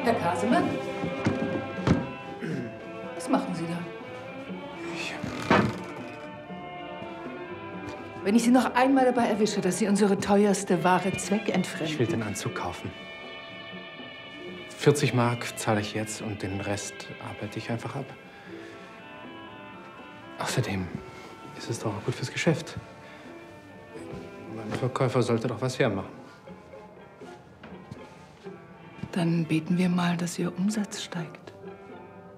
Herr Kasemann? Was machen Sie da? Wenn ich Sie noch einmal dabei erwische, dass Sie unsere teuerste Ware zweckentfremden. Ich will den Anzug kaufen. 40 Mark zahle ich jetzt und den Rest arbeite ich einfach ab. Außerdem ist es doch auch gut fürs Geschäft. Mein Verkäufer sollte doch was hermachen. Dann beten wir mal, dass Ihr Umsatz steigt.